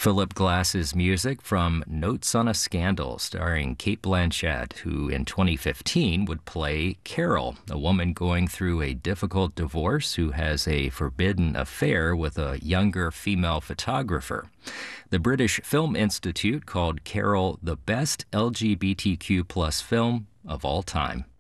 Philip Glass's music from Notes on a Scandal, starring Cate Blanchett, who in 2015 would play Carol, a woman going through a difficult divorce who has a forbidden affair with a younger female photographer. The British Film Institute called Carol the best LGBTQ plus film of all time.